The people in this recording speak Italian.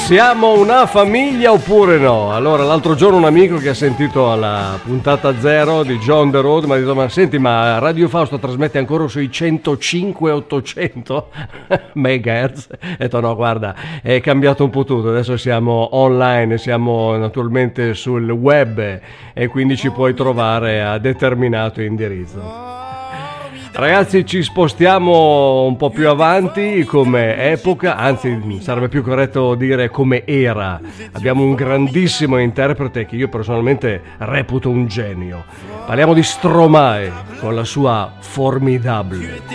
Siamo una famiglia oppure no? Allora, l'altro giorno un amico che ha sentito la puntata 0 di John the Road mi ha detto: ma senti, ma Radio Fausto trasmette ancora sui 105-800 megahertz? Ho detto no, guarda, è cambiato un po' tutto, adesso siamo online, siamo naturalmente sul web e quindi ci puoi trovare a determinato indirizzo. Ragazzi, ci spostiamo un po' più avanti come epoca, anzi sarebbe più corretto dire come era. Abbiamo un grandissimo interprete che io personalmente reputo un genio. Parliamo di Stromae con la sua Formidable.